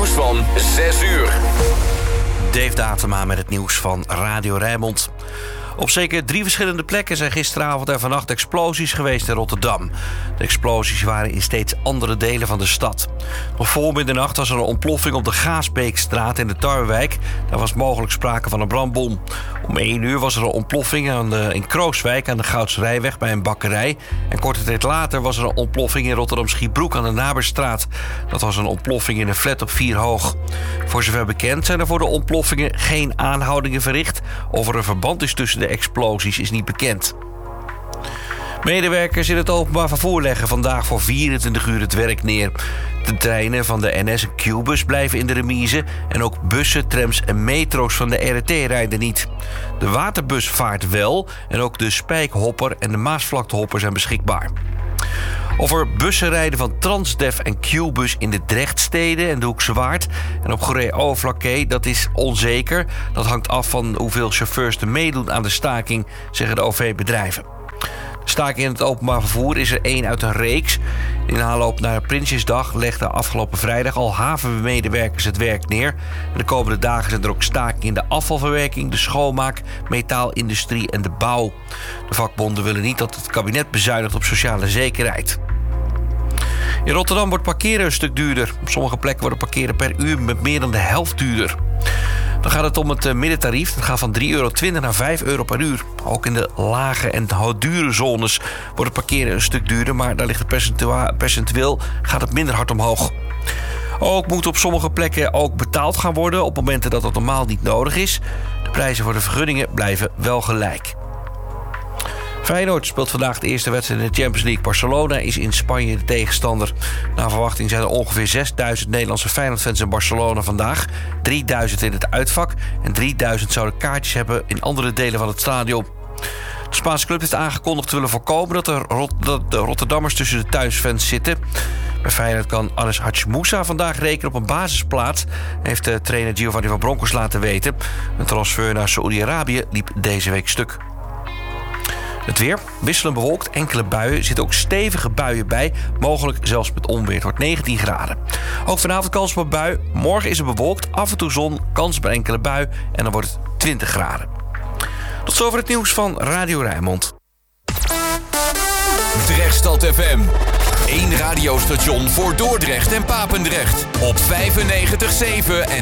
nieuws van 6 uur. Dave Datema met het nieuws van Radio Rijnmond. Op zeker 3 verschillende plekken zijn gisteravond en vannacht explosies geweest in Rotterdam. De explosies waren in steeds andere delen van de stad. Nog voor middernacht was er een ontploffing op de Gaasbeekstraat in de Tarwewijk. Daar was mogelijk sprake van een brandbom. Om 1 uur was er een ontploffing in Krooswijk aan de Goudsrijweg bij een bakkerij. En korte tijd later was er een ontploffing in Rotterdam-Schiebroek aan de Naberstraat. Dat was een ontploffing in een flat op 4 hoog. Voor zover bekend zijn er voor de ontploffingen geen aanhoudingen verricht. Of er een verband is tussen de explosies is niet bekend. Medewerkers in het openbaar vervoer leggen vandaag voor 24 uur het werk neer. De treinen van de NS en Q-bus blijven in de remise en ook bussen, trams en metro's van de RET rijden niet. De waterbus vaart wel en ook de Spijkhopper en de Maasvlaktehopper zijn beschikbaar. Of er bussen rijden van Transdev en Q-bus in de Drechtsteden en de Hoekse Waard en op Goeree-Overflakkee, dat is onzeker. Dat hangt af van hoeveel chauffeurs er meedoen aan de staking, zeggen de OV-bedrijven. De staking in het openbaar vervoer is er 1 uit een reeks. In aanloop naar Prinsjesdag legden afgelopen vrijdag al havenmedewerkers het werk neer. En de komende dagen zijn er ook stakingen in de afvalverwerking, de schoonmaak, metaalindustrie en de bouw. De vakbonden willen niet dat het kabinet bezuinigt op sociale zekerheid. In Rotterdam wordt parkeren een stuk duurder. Op sommige plekken wordt parkeren per uur met meer dan de helft duurder. Dan gaat het om het middentarief. Dat gaat van €3,20 naar €5 per uur. Ook in de lage en dure zones wordt het parkeren een stuk duurder, maar daar ligt het percentueel gaat het minder hard omhoog. Ook moet op sommige plekken ook betaald gaan worden op momenten dat dat normaal niet nodig is. De prijzen voor de vergunningen blijven wel gelijk. Feyenoord speelt vandaag de eerste wedstrijd in de Champions League. Barcelona is in Spanje de tegenstander. Naar verwachting zijn er ongeveer 6.000 Nederlandse Feyenoord-fans in Barcelona vandaag. 3.000 in het uitvak en 3.000 zouden kaartjes hebben in andere delen van het stadion. De Spaanse club heeft aangekondigd te willen voorkomen dat de Rotterdammers tussen de thuisfans zitten. Bij Feyenoord kan Anis Hachimoussa vandaag rekenen op een basisplaats, heeft de trainer Giovanni van Bronckhorst laten weten. Een transfer naar Saoedi-Arabië liep deze week stuk. Het weer, wisselend bewolkt, enkele buien. Er zitten ook stevige buien bij, mogelijk zelfs met onweer. Het wordt 19 graden. Ook vanavond kans op een bui. Morgen is het bewolkt, af en toe zon, kans op een enkele bui. En dan wordt het 20 graden. Tot zover het nieuws van Radio Rijnmond. Drechtstad FM. 1 radiostation voor Dordrecht en Papendrecht. Op 95.7 en